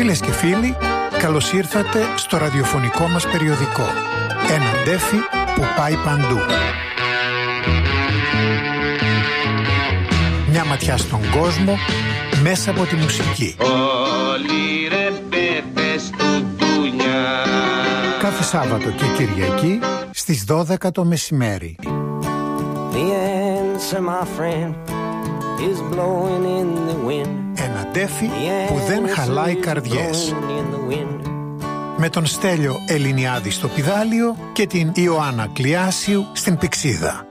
Φίλες και φίλοι, καλώς ήρθατε στο ραδιοφωνικό μας περιοδικό. Ένα ντέφι που πάει παντού. Μια ματιά στον κόσμο μέσα από τη μουσική. Όλοι ρε μπέπες του ντουνιά. Κάθε Σάββατο και Κυριακή στις 12 το μεσημέρι. The answer, my friend, is blowing in the wind. Ένα ντέφι που δεν χαλάει καρδιές. Με τον Στέλιο Ελληνιάδη στο πηδάλιο και την Ιωάννα Κλιάσιου στην πηξίδα.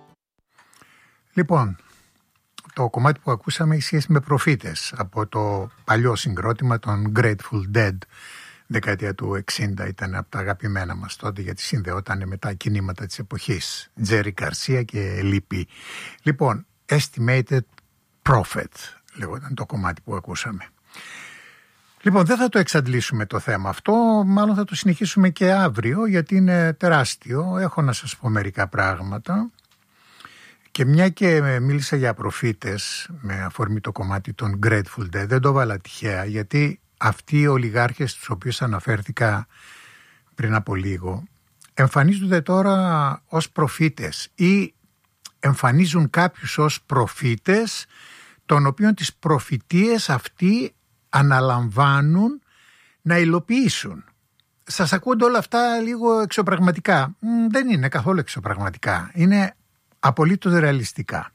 Λοιπόν, το κομμάτι που ακούσαμε έχει σχέση με προφήτες από το παλιό συγκρότημα των Grateful Dead. Δεκαετία του 60 ήταν από τα αγαπημένα μας τότε, γιατί συνδεόταν με τα κινήματα της εποχής. Τζέρι Γκαρσία και Λίπη. Λοιπόν, Estimated Prophet λέγονταν το κομμάτι που ακούσαμε. Λοιπόν, δεν θα το εξαντλήσουμε το θέμα αυτό, μάλλον θα το συνεχίσουμε και αύριο, γιατί είναι τεράστιο. Έχω να σας πω μερικά πράγματα. Και μια και μίλησα για προφήτες με αφορμή το κομμάτι των Grateful Dead, δεν το βάλα τυχαία, γιατί αυτοί οι ολιγάρχες τους οποίους αναφέρθηκα πριν από λίγο εμφανίζονται τώρα ως προφήτες ή εμφανίζουν κάποιους ως προφήτες, των οποίων τις προφητείες αυτοί αναλαμβάνουν να υλοποιήσουν. Σας ακούνε όλα αυτά λίγο εξωπραγματικά. Δεν είναι καθόλου εξωπραγματικά. Είναι απολύτως ρεαλιστικά.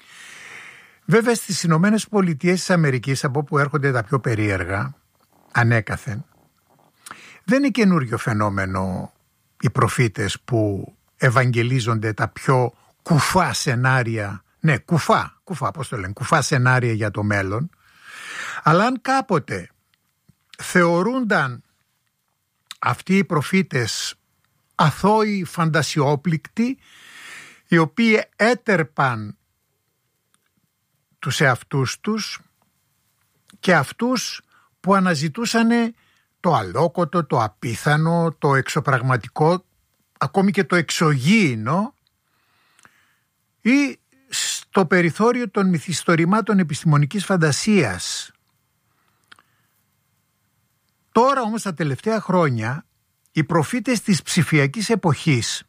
Βέβαια στις Ηνωμένες Πολιτείες της Αμερικής, από όπου έρχονται τα πιο περίεργα, ανέκαθεν, δεν είναι καινούριο φαινόμενο οι προφήτες που ευαγγελίζονται τα πιο κουφά σενάρια. Ναι, κουφά, πώς το λένε, κουφά σενάρια για το μέλλον. Αλλά αν κάποτε θεωρούνταν αυτοί οι προφήτες αθώοι φαντασιόπληκτοι, οι οποίοι έτερπαν τους εαυτούς τους και αυτούς που αναζητούσαν το αλόκοτο, το απίθανο, το εξωπραγματικό, ακόμη και το εξωγήινο, ή στο περιθώριο των μυθιστορημάτων επιστημονικής φαντασίας. Τώρα όμως τα τελευταία χρόνια οι προφήτες της ψηφιακής εποχής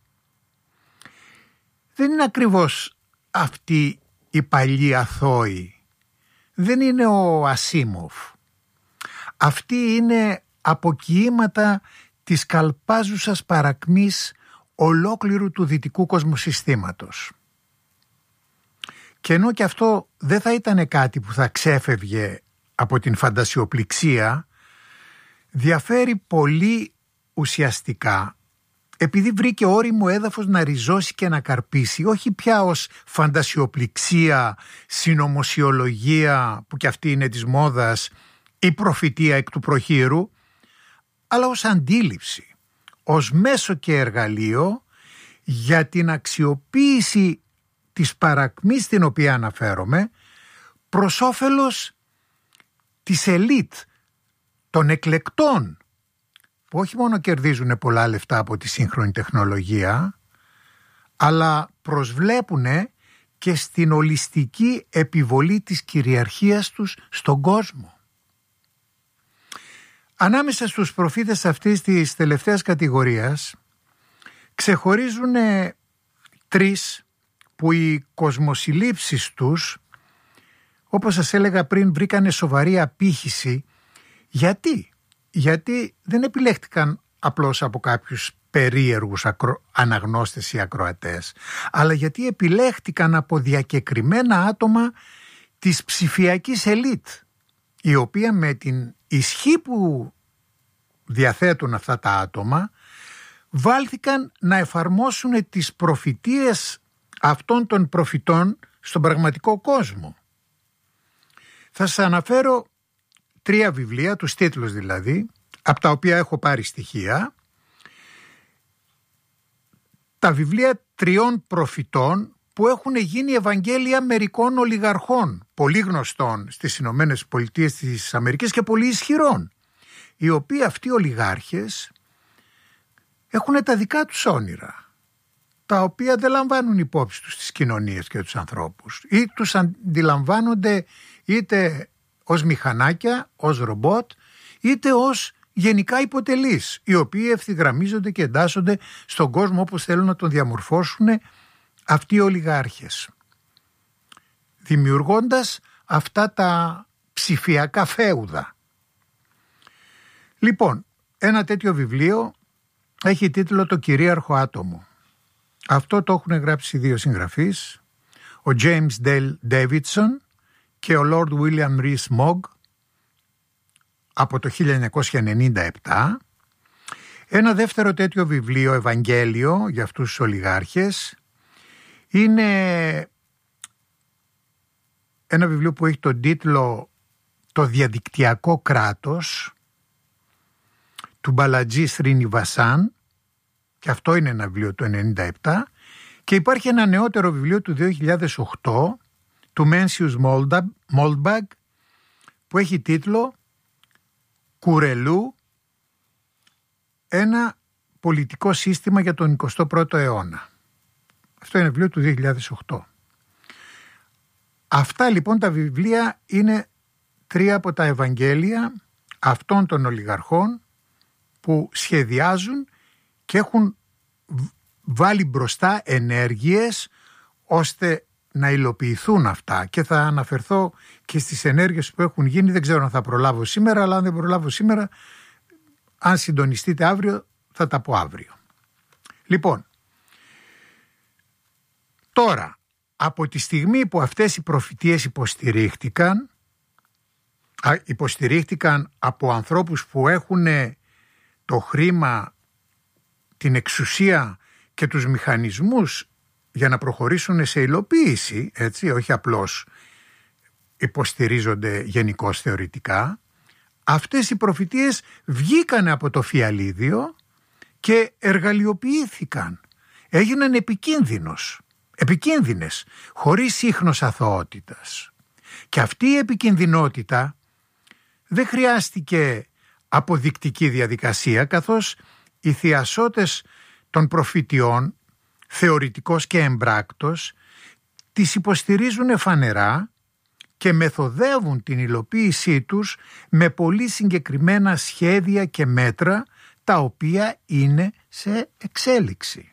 δεν είναι ακριβώς αυτοί οι παλιοί αθώοι. Δεν είναι ο Ασίμοφ. Αυτοί είναι αποκοιήματα της καλπάζουσας παρακμής ολόκληρου του δυτικού κοσμοσυστήματος. Και ενώ και αυτό δεν θα ήταν κάτι που θα ξέφευγε από την φαντασιοπληξία, διαφέρει πολύ ουσιαστικά, επειδή βρήκε όριμο έδαφος να ριζώσει και να καρπίσει, όχι πια ως φαντασιοπληξία, συνωμοσιολογία που κι αυτή είναι της μόδας, ή προφητεία εκ του προχείρου, αλλά ως αντίληψη, ως μέσο και εργαλείο για την αξιοποίηση της παρακμής στην οποία αναφέρομαι προς όφελος της ελίτ, των εκλεκτών, που όχι μόνο κερδίζουν πολλά λεφτά από τη σύγχρονη τεχνολογία, αλλά προσβλέπουν και στην ολιστική επιβολή της κυριαρχίας τους στον κόσμο. Ανάμεσα στους προφήτες αυτής της τελευταίας κατηγορίας ξεχωρίζουν τρεις που οι κοσμοσυλλήψεις τους, όπως σας έλεγα πριν, βρήκανε σοβαρή απήχηση. Γιατί δεν επιλέχτηκαν απλώς από κάποιους περίεργους αναγνώστες ή ακροατές, αλλά γιατί επιλέχτηκαν από διακεκριμένα άτομα της ψηφιακής ελίτ, η οποία με την ισχύ που διαθέτουν αυτά τα άτομα βάλθηκαν να εφαρμόσουν τις προφητείες αυτών των προφητών στον πραγματικό κόσμο. Θα σας αναφέρω 3 βιβλία, τους τίτλους δηλαδή, από τα οποία έχω πάρει στοιχεία. Τα βιβλία 3 προφητών που έχουν γίνει Ευαγγέλια μερικών ολιγαρχών, πολύ γνωστών στις Ηνωμένες Πολιτείες της Αμερικής και πολύ ισχυρών, οι οποίοι αυτοί οι ολιγάρχες έχουν τα δικά τους όνειρα, τα οποία δεν λαμβάνουν υπόψη τους τις κοινωνίες και τους ανθρώπους, ή τους αντιλαμβάνονται είτε ως μηχανάκια, ως ρομπότ, είτε ως γενικά υποτελείς, οι οποίοι ευθυγραμμίζονται και εντάσσονται στον κόσμο όπως θέλουν να τον διαμορφώσουν αυτοί οι ολιγάρχες, δημιουργώντας αυτά τα ψηφιακά φέουδα. Λοιπόν, ένα τέτοιο βιβλίο έχει τίτλο «Το κυρίαρχο άτομο». Αυτό το έχουν γράψει δύο συγγραφείς, ο James Dale Davidson και ο Lord William Rhys Mogg, από το 1997. Ένα δεύτερο τέτοιο βιβλίο, Ευαγγέλιο, για αυτούς τους ολιγάρχες, είναι ένα βιβλίο που έχει τον τίτλο «Το διαδικτυακό κράτος» του Μπαλατζή Σρινιβασάν, και αυτό είναι ένα βιβλίο του 1997, και υπάρχει ένα νεότερο βιβλίο του 2008 του Mencius Moldbag που έχει τίτλο «Κουρελού, ένα πολιτικό σύστημα για τον 21ο αιώνα». Αυτό είναι βιβλίο του 2008. Αυτά λοιπόν τα βιβλία είναι τρία από τα Ευαγγέλια αυτών των ολιγαρχών που σχεδιάζουν και έχουν βάλει μπροστά ενέργειες ώστε να υλοποιηθούν αυτά, και θα αναφερθώ και στις ενέργειες που έχουν γίνει. Δεν ξέρω αν θα προλάβω σήμερα, αλλά αν δεν προλάβω σήμερα, αν συντονιστείτε αύριο, θα τα πω αύριο. Λοιπόν, τώρα, από τη στιγμή που αυτές οι προφητείες υποστηρίχτηκαν από ανθρώπους που έχουν το χρήμα, την εξουσία και τους μηχανισμούς για να προχωρήσουν σε υλοποίηση, έτσι, όχι απλώς υποστηρίζονται γενικώς θεωρητικά, αυτές οι προφητείες βγήκαν από το φιαλίδιο και εργαλειοποιήθηκαν, έγιναν επικίνδυνες, χωρίς ίχνος αθωότητας. Και αυτή η επικινδυνότητα δεν χρειάστηκε αποδεικτική διαδικασία, καθώς οι θειασότες των προφητιών, θεωρητικός και εμπράκτος, τις υποστηρίζουν φανερά και μεθοδεύουν την υλοποίησή τους με πολύ συγκεκριμένα σχέδια και μέτρα, τα οποία είναι σε εξέλιξη.